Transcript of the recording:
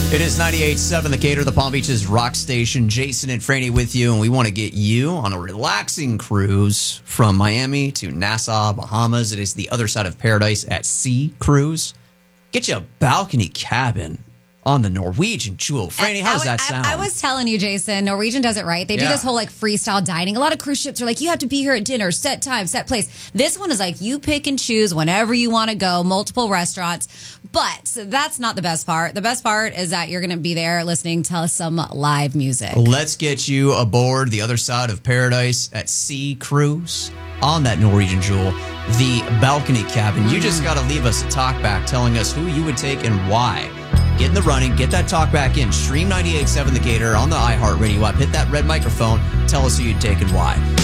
It is 98.7 The Gator, the Palm Beaches rock station. Jason and Franny with you, and we want to get you on a relaxing cruise from Miami to Nassau, Bahamas. It is the other side of paradise at sea cruise. Get you a balcony cabin on the Norwegian Jewel. Franny, how does that sound? I was telling you, Jason, Norwegian does it right. They do this whole freestyle dining. A lot of cruise ships are like, you have to be here at dinner, set time, set place. This one is like, you pick and choose whenever you want to go, multiple restaurants. But that's not the best part. The best part is that you're going to be there listening to some live music. Let's get you aboard the other side of paradise at sea cruise on that Norwegian Jewel, the balcony cabin. You just got to leave us a talk back telling us who you would take and why. Get in the running, get that talk back in. Stream 98.7 The Gator on the iHeartRadio app. Hit that red microphone. Tell us who you'd take and why.